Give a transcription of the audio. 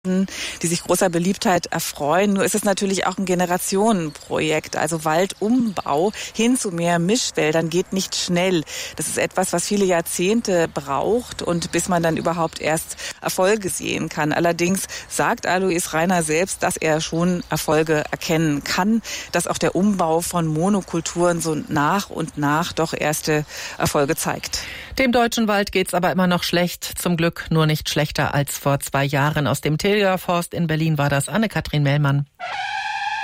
die sich großer Beliebtheit erfreuen. Nur ist es natürlich auch ein Generationenprojekt. Also Waldumbau hin zu mehr Mischwäldern geht nicht schnell. Das ist etwas, was viele Jahrzehnte braucht und bis man dann überhaupt erst Erfolge sehen kann. Allerdings sagt Alois Rainer selbst, dass er schon Erfolge erkennen kann, dass auch der Umbau von Monokulturen so nach und nach doch erste Erfolge zeigt. Dem deutschen Wald geht's aber immer noch schlecht. Zum Glück nur nicht schlechter als vor 2 Jahren. Aus dem Tegerforst in Berlin war das Anne-Kathrin Mellmann.